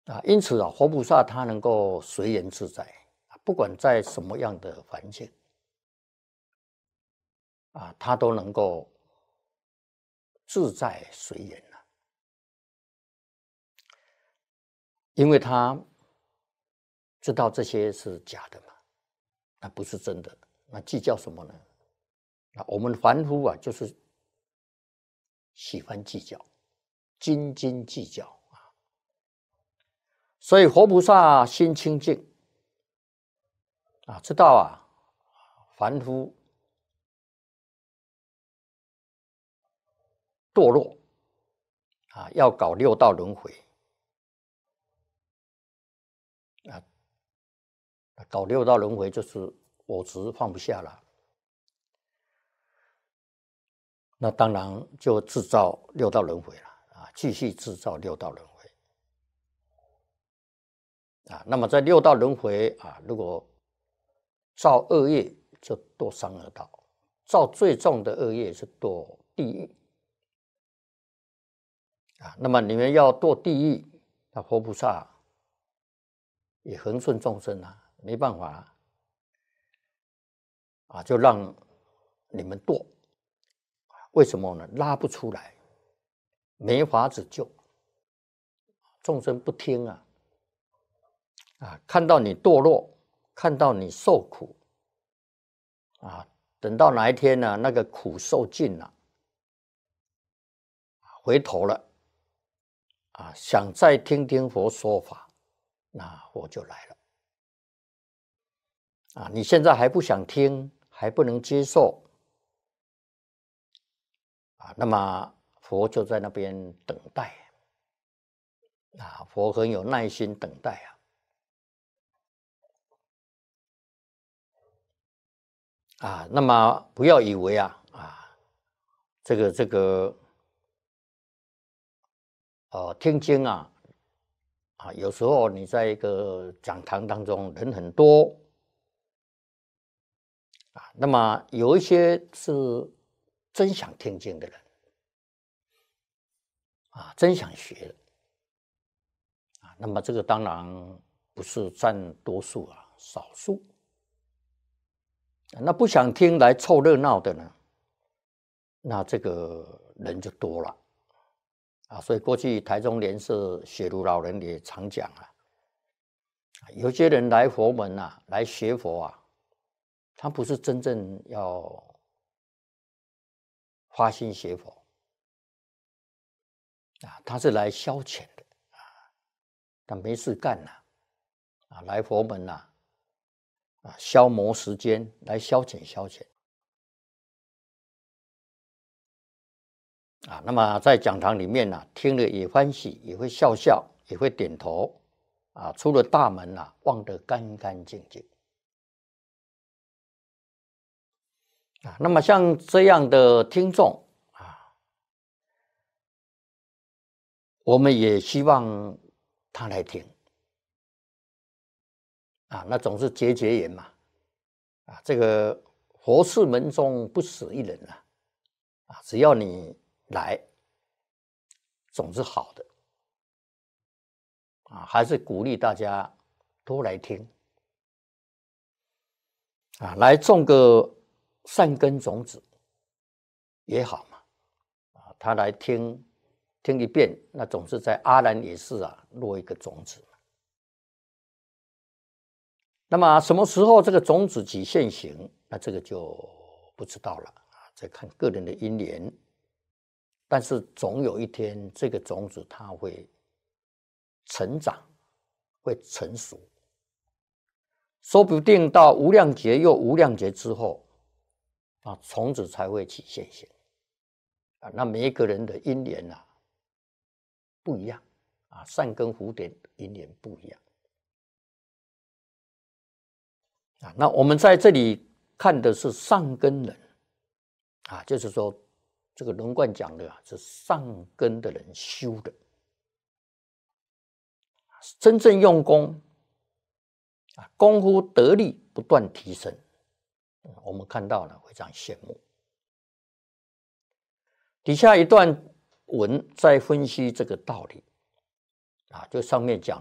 因此活菩萨他能够随缘自在，不管在什么样的环境，他都能够自在随缘因为他知道这些是假的嘛，那不是真的，那计较什么呢？我们凡夫就是喜欢计较，斤斤计较所以活菩萨心清净知道凡夫堕落要搞六道轮回搞六道轮回就是我执放不下了，那当然就制造六道轮回了继续制造六道轮回那么在六道轮回如果造恶业就堕三恶道，造最重的恶业是堕地狱那么你们要堕地狱，那活菩萨也恒顺众生没办法就让你们堕。为什么呢？拉不出来，没法子救，众生不听看到你堕落，看到你受苦等到哪一天呢，那个苦受尽了回头了想再听听佛说法，那佛就来了你现在还不想听，还不能接受那么佛就在那边等待佛很有耐心等待那么不要以为这个听经有时候你在一个讲堂当中人很多那么有一些是真想听经的人真想学的那么这个当然不是占多数少数那不想听来凑热闹的呢，那这个人就多了所以过去台中莲社雪如老人也常讲有些人来佛门来学佛他不是真正要发心学佛他是来消遣的他没事干来佛门消磨时间，来消遣消遣那么在讲堂里面听了也欢喜，也会笑笑，也会点头出了大门忘得干干净净那么像这样的听众我们也希望他来听那总是结缘嘛这个佛事门中不死一人只要你来总是好的还是鼓励大家多来听来种个善根种子也好嘛他来听一遍，那总是在阿兰也是落一个种子那么什么时候这个种子起现行，那这个就不知道了再看个人的因缘，但是总有一天这个种子它会成长，会成熟，说不定到无量劫又无量劫之后种子才会起现行那每一个人的因缘不一样善根福德因缘不一样那我们在这里看的是上根人就是说这个龙贯讲的是上根的人修的，真正用功功夫得力不断提升我们看到了非常羡慕底下一段文在分析这个道理就上面讲